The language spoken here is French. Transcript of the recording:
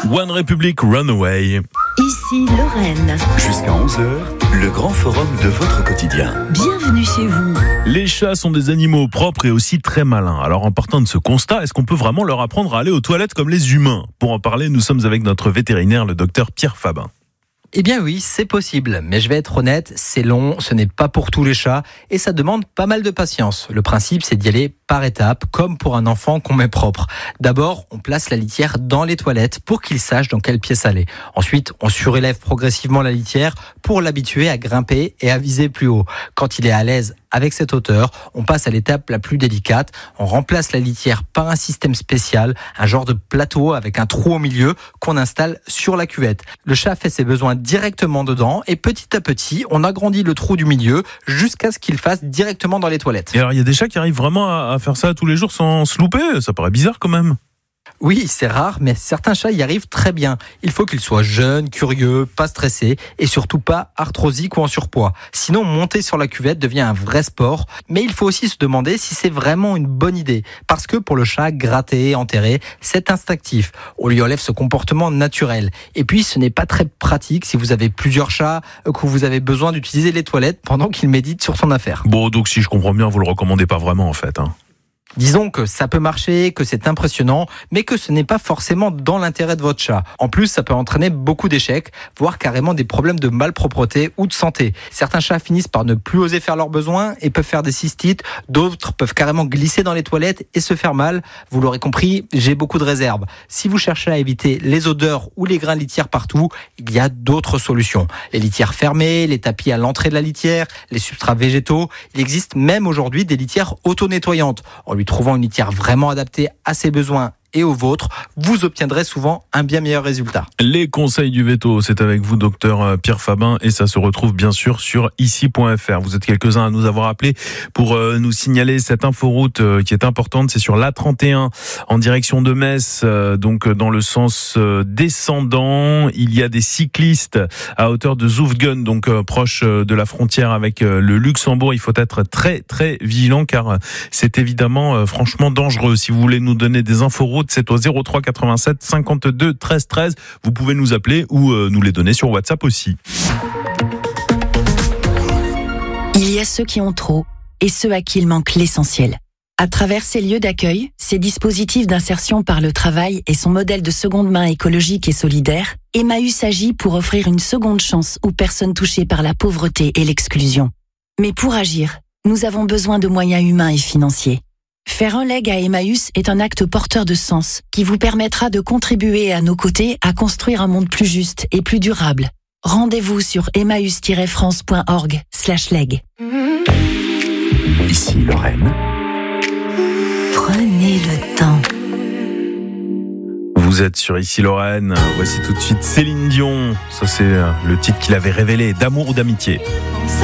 One Republic Runaway. Ici Lorraine. Jusqu'à 11h, le grand forum de votre quotidien. Bienvenue chez vous. Les chats sont des animaux propres et aussi très malins. Alors en partant de ce constat, est-ce qu'on peut vraiment leur apprendre à aller aux toilettes comme les humains ? Pour en parler, nous sommes avec notre vétérinaire, le docteur Pierre Fabin. Eh bien oui, c'est possible, mais je vais être honnête, c'est long, ce n'est pas pour tous les chats et ça demande pas mal de patience. Le principe, c'est d'y aller par étapes, comme pour un enfant qu'on met propre. D'abord, on place la litière dans les toilettes pour qu'il sache dans quelle pièce aller. Ensuite, on surélève progressivement la litière pour l'habituer à grimper et à viser plus haut. Quand il est à l'aise avec cette hauteur, on passe à l'étape la plus délicate. On remplace la litière par un système spécial, un genre de plateau avec un trou au milieu qu'on installe sur la cuvette. Le chat fait ses besoins directement dedans et petit à petit, on agrandit le trou du milieu jusqu'à ce qu'il fasse directement dans les toilettes. Et alors, il y a des chats qui arrivent vraiment à faire ça tous les jours sans se louper ? Ça paraît bizarre quand même. Oui, c'est rare, mais certains chats y arrivent très bien. Il faut qu'ils soient jeunes, curieux, pas stressés et surtout pas arthrosiques ou en surpoids. Sinon, monter sur la cuvette devient un vrai sport. Mais il faut aussi se demander si c'est vraiment une bonne idée. Parce que pour le chat, gratter, enterrer, c'est instinctif. On lui enlève ce comportement naturel. Et puis, ce n'est pas très pratique si vous avez plusieurs chats, que vous avez besoin d'utiliser les toilettes pendant qu'il médite sur son affaire. Bon, donc si je comprends bien, vous le recommandez pas vraiment en fait, hein. Disons que ça peut marcher, que c'est impressionnant, mais que ce n'est pas forcément dans l'intérêt de votre chat. En plus, ça peut entraîner beaucoup d'échecs, voire carrément des problèmes de malpropreté ou de santé. Certains chats finissent par ne plus oser faire leurs besoins et peuvent faire des cystites. D'autres peuvent carrément glisser dans les toilettes et se faire mal. Vous l'aurez compris, j'ai beaucoup de réserves. Si vous cherchez à éviter les odeurs ou les grains de litière partout, il y a d'autres solutions. Les litières fermées, les tapis à l'entrée de la litière, les substrats végétaux. Il existe même aujourd'hui des litières auto-nettoyantes. En lui trouvant une litière vraiment adaptée à ses besoins et aux vôtres, vous obtiendrez souvent un bien meilleur résultat. Les conseils du veto, c'est avec vous, docteur Pierre Fabin, et ça se retrouve bien sûr sur ici.fr. Vous êtes quelques-uns à nous avoir appelé pour nous signaler cette inforoute qui est importante. C'est sur l'A31 en direction de Metz, donc dans le sens descendant. Il y a des cyclistes à hauteur de Zoufgen, donc proche de la frontière avec le Luxembourg. Il faut être très très vigilant car c'est évidemment franchement dangereux. Si vous voulez nous donner des inforoutes, c'est au 03 87 52 13 13. Vous pouvez nous appeler ou nous les donner sur WhatsApp aussi. Il y a ceux qui ont trop et ceux à qui il manque l'essentiel. À travers ces lieux d'accueil, ces dispositifs d'insertion par le travail et son modèle de seconde main écologique et solidaire, Emmaüs agit pour offrir une seconde chance aux personnes touchées par la pauvreté et l'exclusion. Mais pour agir, nous avons besoin de moyens humains et financiers. Faire un leg à Emmaüs est un acte porteur de sens qui vous permettra de contribuer à nos côtés à construire un monde plus juste et plus durable. Rendez-vous sur emmaüs-france.org/leg. Ici Lorraine. Prenez le temps. Vous êtes sur Ici Lorraine. Voici tout de suite Céline Dion. Ça c'est le titre qu'il avait révélé, d'amour ou d'amitié.